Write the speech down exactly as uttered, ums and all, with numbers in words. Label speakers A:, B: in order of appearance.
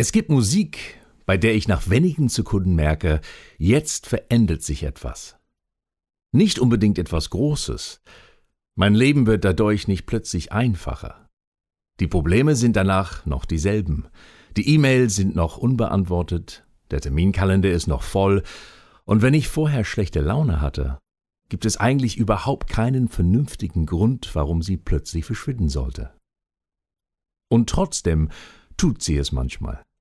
A: Es gibt Musik, bei der ich nach wenigen Sekunden merke, jetzt verändert sich etwas. Nicht unbedingt etwas Großes. Mein Leben wird dadurch nicht plötzlich einfacher. Die Probleme sind danach noch dieselben. Die E-Mails sind noch unbeantwortet, der Terminkalender ist noch voll, und wenn ich vorher schlechte Laune hatte, gibt es eigentlich überhaupt keinen vernünftigen Grund, warum sie plötzlich verschwinden sollte. Und trotzdem tut sie es manchmal.